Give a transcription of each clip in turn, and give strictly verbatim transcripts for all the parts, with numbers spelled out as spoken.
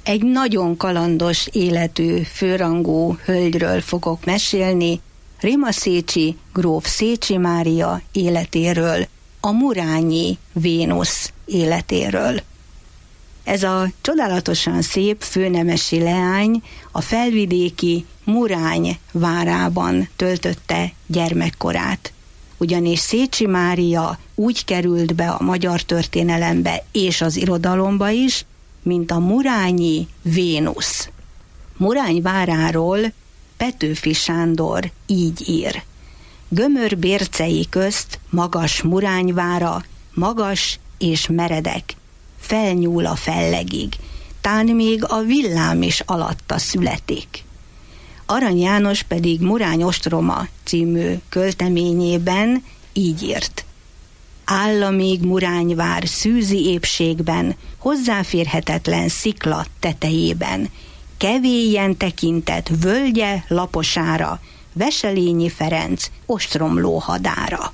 egy nagyon kalandos életű, főrangú hölgyről fogok mesélni, Rimaszécsi gróf Szécsi Mária életéről, a murányi Vénusz életéről. Ez a csodálatosan szép főnemesi leány a felvidéki Murány várában töltötte gyermekkorát. Ugyanis Szécsi Mária úgy került be a magyar történelembe és az irodalomba is, mint a murányi Vénusz. Murány váráról Petőfi Sándor így ír: gömör-bércei közt magas Murányvára, magas és meredek, felnyúl a fellegig, tán még a villám is alatta születik. Arany János pedig Murány ostroma című költeményében így írt: áll a még Murányvár szűzi épségben, hozzáférhetetlen szikla tetejében, kevélyen tekintett völgye laposára, Veselényi Ferenc ostromló hadára.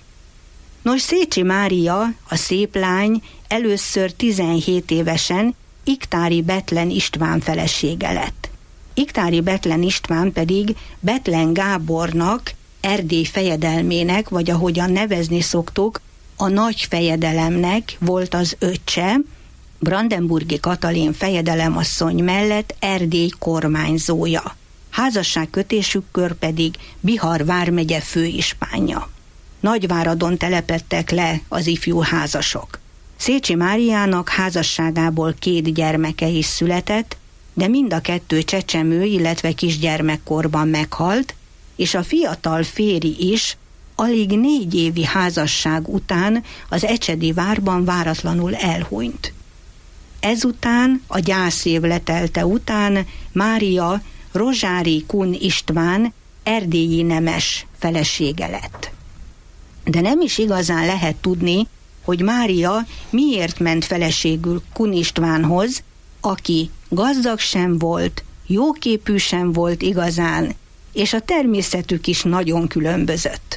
Nos, Szécsi Mária, a szép lány, először tizenhét évesen Iktári Bethlen István felesége lett. Iktári Bethlen István pedig Bethlen Gábornak, Erdély fejedelmének, vagy ahogyan nevezni szoktuk, a nagy fejedelemnek volt az öccse, Brandenburgi Katalin fejedelemasszony mellett Erdély kormányzója. Házasságkötésükkor pedig Bihar vármegye főispánja. Nagyváradon telepedtek le az ifjú házasok. Szécsi Máriának házasságából két gyermeke is született, de mind a kettő csecsemő, illetve kisgyermekkorban meghalt, és a fiatal férj is alig négy évi házasság után az ecsedi várban váratlanul elhunyt. Ezután, a gyászév letelte után Mária Rozsári Kun István erdélyi nemes felesége lett. De nem is igazán lehet tudni, hogy Mária miért ment feleségül Kun Istvánhoz, aki gazdag sem volt, jóképű sem volt igazán, és a természetük is nagyon különbözött.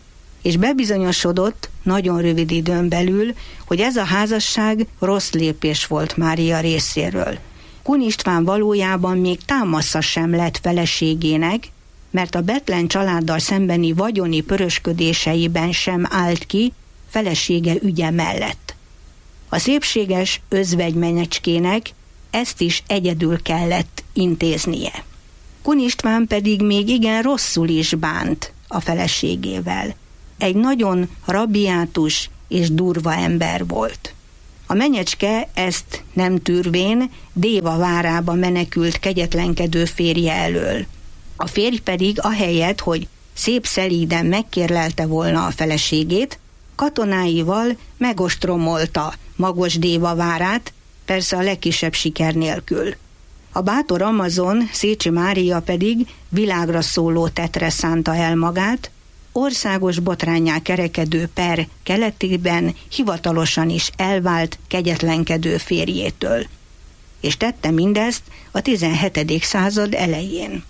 És bebizonyosodott nagyon rövid időn belül, hogy ez a házasság rossz lépés volt Mária részéről. Kun István valójában még támasza sem lett feleségének, mert a Bethlen családdal szembeni vagyoni pörösködéseiben sem állt ki felesége ügye mellett. A szépséges özvegymenecskének ezt is egyedül kellett intéznie. Kun István pedig még igen rosszul is bánt a feleségével. Egy nagyon rabiátus és durva ember volt. A menyecske ezt nem tűrvén Déva várába menekült kegyetlenkedő férje elől. A férj pedig ahelyett, hogy szép szelíden megkérlelte volna a feleségét, katonáival megostromolta Magos Déva várát, persze a legkisebb siker nélkül. A bátor amazon, Szécsi Mária pedig világra szóló tettre szánta el magát, országos botránnyá kerekedő per keletében hivatalosan is elvált kegyetlenkedő férjétől. És tette mindezt a tizenhetedik század elején.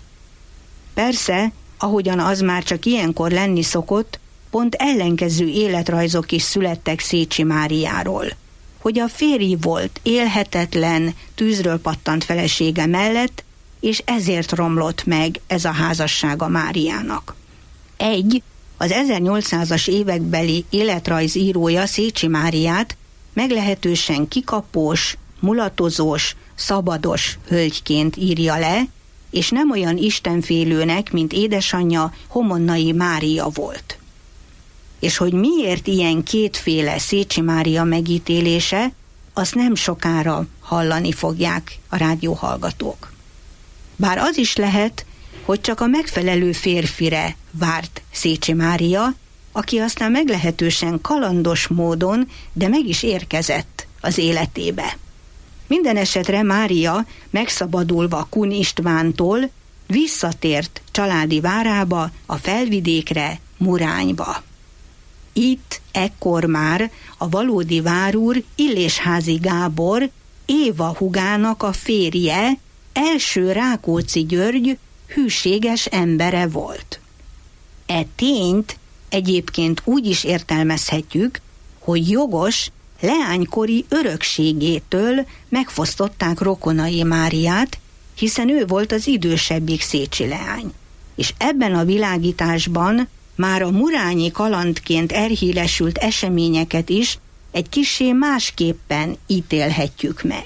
Persze, ahogyan az már csak ilyenkor lenni szokott, pont ellenkező életrajzok is születtek Szécsi Máriáról. Hogy a férj volt élhetetlen, tűzről pattant felesége mellett, és ezért romlott meg ez a házassága Máriának. Egy, az ezernyolcszázas évekbeli életrajzírója Szécsi Máriát meglehetősen kikapós, mulatozós, szabados hölgyként írja le, és nem olyan istenfélőnek, mint édesanyja Homonnai Mária volt. És hogy miért ilyen kétféle Szécsi Mária megítélése, azt nem sokára hallani fogják a rádióhallgatók. Bár az is lehet, hogy csak a megfelelő férfire várt Szécsi Mária, aki aztán meglehetősen kalandos módon, de meg is érkezett az életébe. Minden esetre Mária, megszabadulva Kun Istvántól, visszatért családi várába, a felvidékre, Murányba. Itt ekkor már a valódi várúr Illésházy Gábor, Éva húgának a férje, első Rákóczi György hűséges embere volt. E tényt egyébként úgy is értelmezhetjük, hogy jogos, leánykori örökségétől megfosztották rokonai Máriát, hiszen ő volt az idősebbik szécsi leány. És ebben a világításban már a murányi kalandként elhíresült eseményeket is egy kissé másképpen ítélhetjük meg.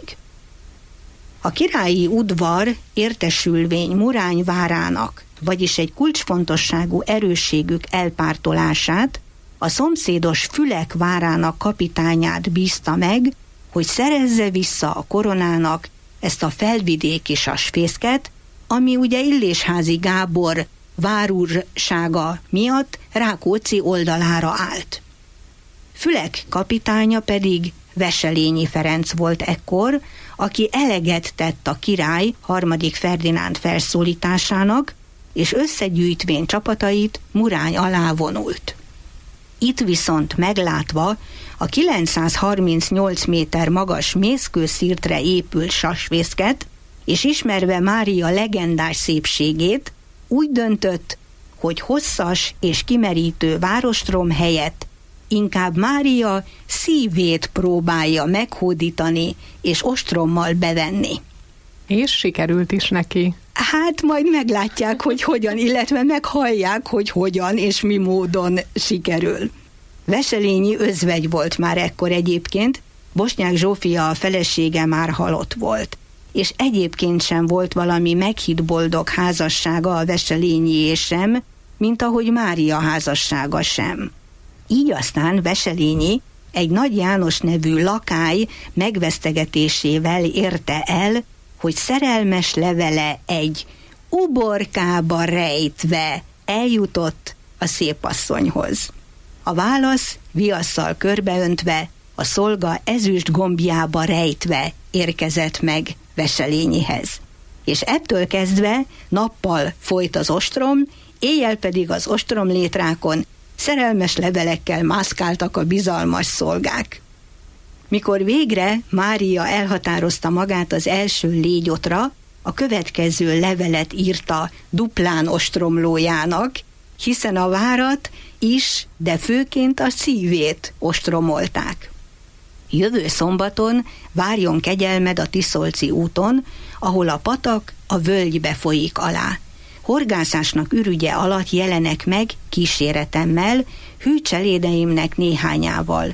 A királyi udvar értesülvény Murány várának, vagyis egy kulcsfontosságú erősségük elpártolását a szomszédos Fülek várának kapitányát bízta meg, hogy szerezze vissza a koronának ezt a felvidéki sasfészket, ami ugye Illésházy Gábor várúrsága miatt Rákóczi oldalára állt. Fülek kapitánya pedig Wesselényi Ferenc volt ekkor, aki eleget tett a király harmadik Ferdinánd felszólításának, és összegyűjtvén csapatait Murány alá vonult. Itt viszont meglátva a kilencszázharmincnyolc méter magas mészkőszirtre épült sasfészket, és ismerve Mária legendás szépségét, úgy döntött, hogy hosszas és kimerítő várostrom helyett inkább Mária szívét próbálja meghódítani és ostrommal bevenni. És sikerült is neki. Hát majd meglátják, hogy hogyan, illetve meghallják, hogy hogyan és mi módon sikerül. Wesselényi özvegy volt már ekkor egyébként, Bosnyák Zsófia a felesége már halott volt, és egyébként sem volt valami meghitt boldog házassága a Wesselényié sem, mint ahogy Mária házassága sem. Így aztán Wesselényi egy Nagy János nevű lakály megvesztegetésével érte el, hogy szerelmes levele egy uborkába rejtve eljutott a szépasszonyhoz. A válasz viasszal körbeöntve, a szolga ezüst gombjába rejtve érkezett meg Wesselényihez. És ettől kezdve nappal folyt az ostrom, éjjel pedig az ostromlétrákon szerelmes levelekkel mászkáltak a bizalmas szolgák. Mikor végre Mária elhatározta magát az első légyotra, a következő levelet írta duplán ostromlójának, hiszen a várat is, de főként a szívét ostromolták. Jövő szombaton várjon kegyelmed a Tiszolci úton, ahol a patak a völgybe folyik alá. Horgászásnak ürügye alatt jelenek meg kíséretemmel, hű cselédeimnek néhányával.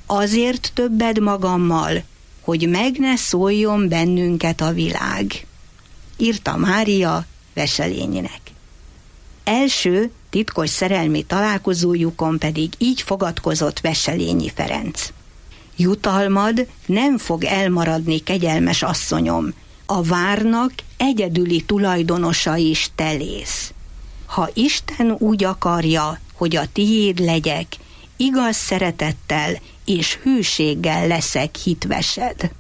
Azért többed magammal, hogy meg ne szóljon bennünket a világ. Írta Mária Wesselényinek. Első titkos szerelmi találkozójukon pedig így fogadkozott Wesselényi Ferenc. Jutalmad nem fog elmaradni, kegyelmes asszonyom, a várnak egyedüli tulajdonosa is te lész. Ha Isten úgy akarja, hogy a tiéd legyek, igaz szeretettel és hűséggel leszek hitvesed.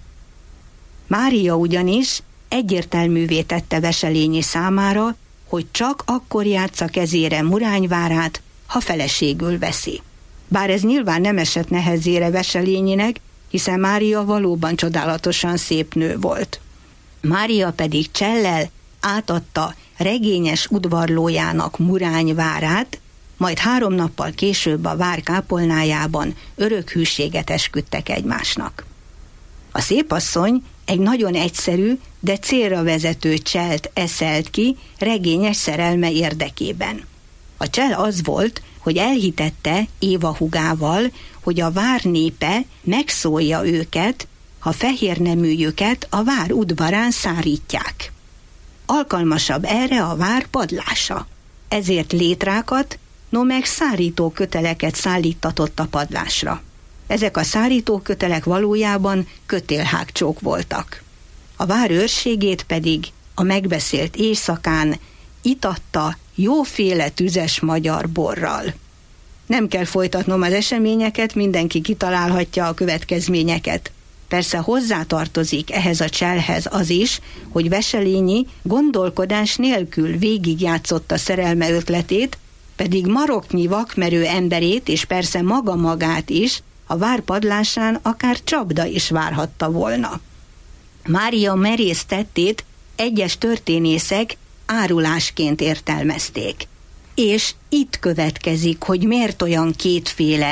Mária ugyanis egyértelművé tette Wesselényi számára, hogy csak akkor játsza kezére Murányvárát, ha feleségül veszi. Bár ez nyilván nem esett nehezére Wesselényinek, hiszen Mária valóban csodálatosan szép nő volt. Mária pedig csellel átadta regényes udvarlójának Murányvárát, majd három nappal később a vár kápolnájában örök hűséget esküdtek egymásnak. A szépasszony egy nagyon egyszerű, de célra vezető cselt eszelt ki regényes szerelme érdekében. A csel az volt, hogy elhitette Éva hugával, hogy a vár népe megszólja őket, ha fehérneműjüket a vár udvarán szárítják. Alkalmasabb erre a vár padlása. Ezért létrákat, no meg szárító köteleket szállítatott a padlásra. Ezek a szárító kötelek valójában kötélhágcsók voltak. A vár őrségét pedig a megbeszélt éjszakán itatta jóféle tüzes magyar borral. Nem kell folytatnom az eseményeket, mindenki kitalálhatja a következményeket. Persze hozzátartozik ehhez a cselhez az is, hogy Wesselényi gondolkodás nélkül végigjátszotta szerelme ötletét, pedig maroknyi vakmerő emberét és persze maga magát is a vár padlásán akár csapda is várhatta volna. Mária merész tettét egyes történészek árulásként értelmezték. És itt következik, hogy miért olyan kétféle,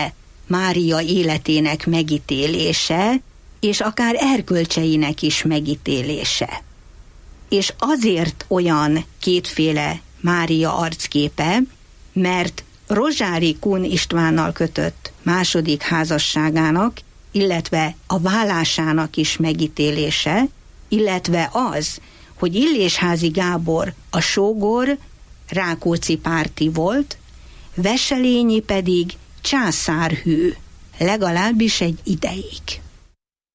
Mária életének megítélése, és akár erkölcseinek is megítélése. És azért olyan kétféle Mária arcképe, mert Rozsári Kun Istvánnal kötött második házasságának, illetve a válásának is megítélése, illetve az, hogy Illésházy Gábor a sógor Rákóczi párti volt, Wesselényi pedig császárhű, legalábbis egy ideig.